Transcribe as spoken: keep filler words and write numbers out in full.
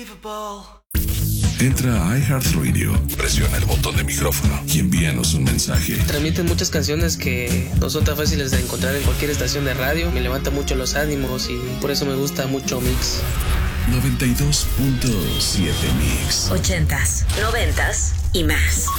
Entra a iHeartRadio, presiona el botón de micrófono y envíanos un mensaje. Transmiten muchas canciones que no son tan fáciles de encontrar en cualquier estación de radio. Me levanta mucho los ánimos y por eso me gusta mucho Mix. noventa y dos punto siete Mix. Ochentas, noventas y más.